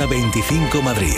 Ruta 25 Madrid.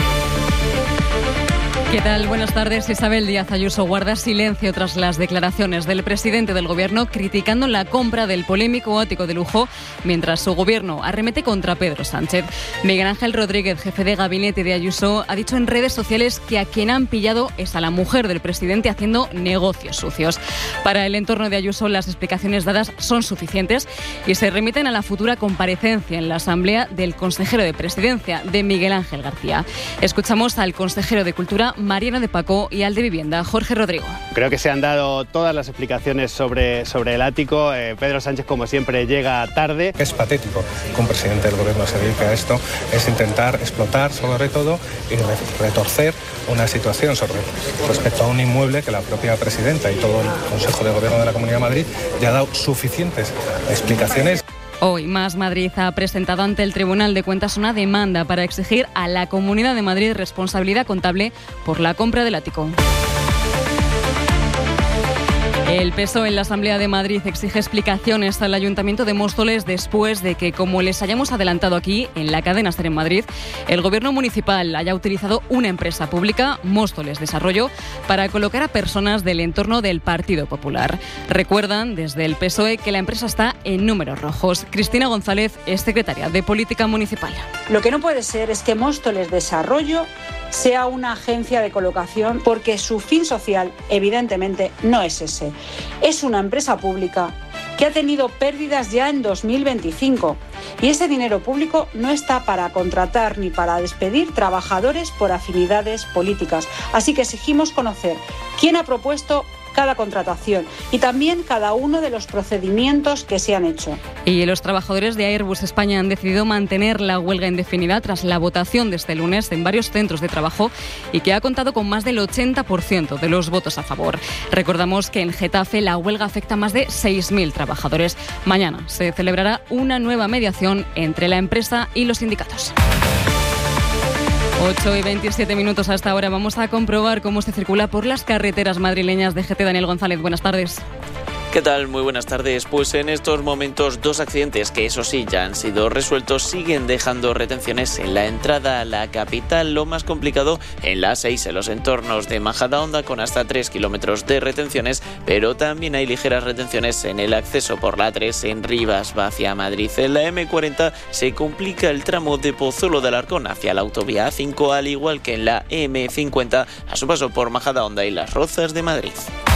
¿Qué tal? Buenas tardes. Isabel Díaz Ayuso guarda silencio tras las declaraciones del presidente del Gobierno criticando la compra del polémico ático de lujo, mientras su Gobierno arremete contra Pedro Sánchez. Miguel Ángel Rodríguez, jefe de gabinete de Ayuso, ha dicho en redes sociales que a quien han pillado es a la mujer del presidente haciendo negocios sucios. Para el entorno de Ayuso, las explicaciones dadas son suficientes y se remiten a la futura comparecencia en la Asamblea del consejero de Presidencia, de Miguel Ángel García. Escuchamos al consejero de Cultura, Mariano de Paco, y al de Vivienda, Jorge Rodrigo. Creo que se han dado todas las explicaciones sobre el ático. Pedro Sánchez, como siempre, llega tarde. Es patético que un presidente del Gobierno se dedique a esto, es intentar explotar sobre todo y retorcer una situación respecto a un inmueble que la propia presidenta y todo el Consejo de Gobierno de la Comunidad de Madrid ya ha dado suficientes explicaciones. Hoy Más Madrid ha presentado ante el Tribunal de Cuentas una demanda para exigir a la Comunidad de Madrid responsabilidad contable por la compra del ático. El PSOE en la Asamblea de Madrid exige explicaciones al Ayuntamiento de Móstoles después de que, como les hayamos adelantado aquí en la cadena SER en Madrid, el Gobierno municipal haya utilizado una empresa pública, Móstoles Desarrollo, para colocar a personas del entorno del Partido Popular. Recuerdan desde el PSOE que la empresa está en números rojos. Cristina González es secretaria de Política Municipal. Lo que no puede ser es que Móstoles Desarrollo sea una agencia de colocación, porque su fin social evidentemente no es ese. Es una empresa pública que ha tenido pérdidas ya en 2025 y ese dinero público no está para contratar ni para despedir trabajadores por afinidades políticas. Así que exigimos conocer quién ha propuesto cada contratación y también cada uno de los procedimientos que se han hecho. Y los trabajadores de Airbus España han decidido mantener la huelga indefinida tras la votación de este lunes en varios centros de trabajo y que ha contado con más del 80% de los votos a favor. Recordamos que en Getafe la huelga afecta a más de 6.000 trabajadores. Mañana se celebrará una nueva mediación entre la empresa y los sindicatos. 8:27 hasta ahora. Vamos a comprobar cómo se circula por las carreteras madrileñas. DGT Daniel González, buenas tardes. ¿Qué tal? Muy buenas tardes. Pues en estos momentos 2 accidentes que eso sí ya han sido resueltos siguen dejando retenciones en la entrada a la capital. Lo más complicado en la A6 en los entornos de Majadahonda con hasta 3 kilómetros de retenciones, pero también hay ligeras retenciones en el acceso por la A3 en Rivas hacia Madrid. En la M40 se complica el tramo de Pozuelo de Alarcón hacia la autovía A5, al igual que en la M50 a su paso por Majadahonda y Las Rozas de Madrid.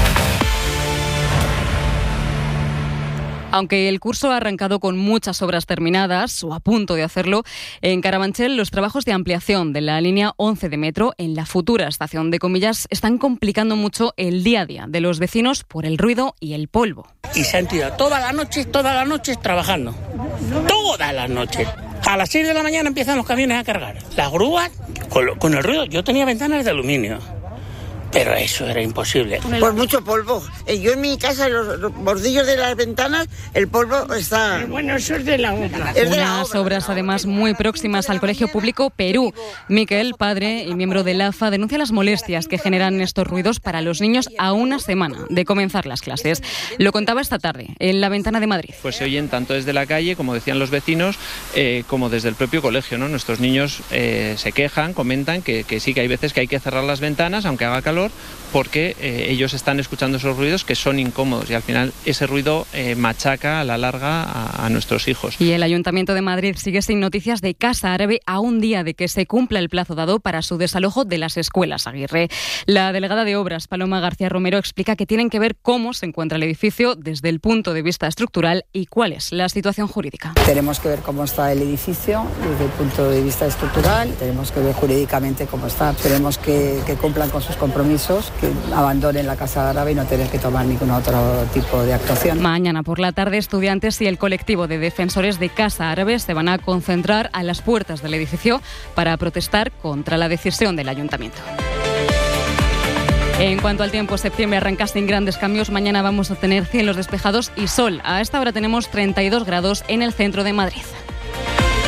Aunque el curso ha arrancado con muchas obras terminadas, o a punto de hacerlo, en Carabanchel los trabajos de ampliación de la línea 11 de metro en la futura estación de Comillas están complicando mucho el día a día de los vecinos por el ruido y el polvo. Y se han tirado todas las noches trabajando. Todas las noches. A las 6 de la mañana empiezan los camiones a cargar. Las grúas, con el ruido. Yo tenía ventanas de aluminio, pero eso era imposible. Por mucho polvo. Yo en mi casa, los bordillos de las ventanas, el polvo está... Bueno, eso es de la obra. Unas obras además muy próximas al Colegio Público Perú. Miquel, padre y miembro del AFA, denuncia las molestias que generan estos ruidos para los niños a una semana de comenzar las clases. Lo contaba esta tarde en La Ventana de Madrid. Pues se oyen tanto desde la calle, como decían los vecinos, como desde el propio colegio, ¿no? Nuestros niños se quejan, comentan que sí, que hay veces que hay que cerrar las ventanas, aunque haga calor, porque ellos están escuchando esos ruidos que son incómodos y al final ese ruido machaca a la larga a nuestros hijos. Y el Ayuntamiento de Madrid sigue sin noticias de Casa Árabe a un día de que se cumpla el plazo dado para su desalojo de las escuelas Aguirre. La delegada de Obras, Paloma García Romero, explica que tienen que ver cómo se encuentra el edificio desde el punto de vista estructural y cuál es la situación jurídica. Tenemos que ver cómo está el edificio desde el punto de vista estructural, tenemos que ver jurídicamente cómo está. Esperemos que cumplan con sus compromisos, que abandonen la Casa Árabe y no tener que tomar ningún otro tipo de actuación. Mañana por la tarde, estudiantes y el colectivo de defensores de Casa Árabe se van a concentrar a las puertas del edificio para protestar contra la decisión del Ayuntamiento. En cuanto al tiempo, septiembre arranca sin grandes cambios. Mañana vamos a tener cielos despejados y sol. A esta hora tenemos 32 grados en el centro de Madrid.